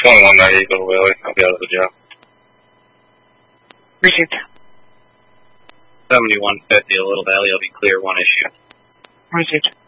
2190, go to Whaley. I'll be out of the job. Received. 7150, a little valley, I'll be clear, one issue. Received.